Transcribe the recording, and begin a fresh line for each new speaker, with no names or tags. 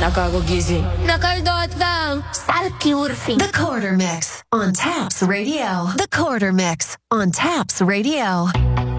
Nakagugising. Nakaldotang. Sarkiurfing.
The Quarter Mix on Taps Radio. The Quarter Mix on Taps Radio.